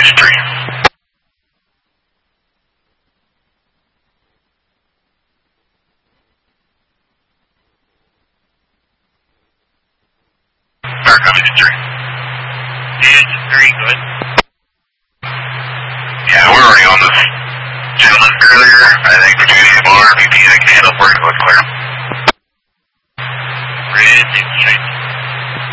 Coming to 3. Car coming to 3. Is 3 good? Yeah, we're already on this gentleman earlier. I think we're doing more VP. I can handle work. Let's clear.